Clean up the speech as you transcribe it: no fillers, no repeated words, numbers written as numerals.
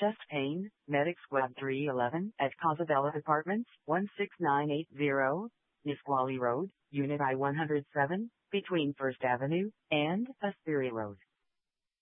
Chest Pain, Medic Squad 311 at Casabella Apartments, 16980, Nisqually Road, Unit I-107, between First Avenue and Aspiria Road.